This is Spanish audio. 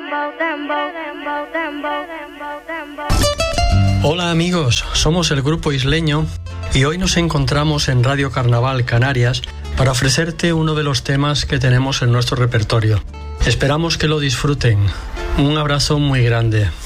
Hola amigos, somos el Grupo Isleño y hoy nos encontramos en Radio Carnaval Canarias para ofrecerte uno de los temas que tenemos en nuestro repertorio. Esperamos que lo disfruten. Un abrazo muy grande.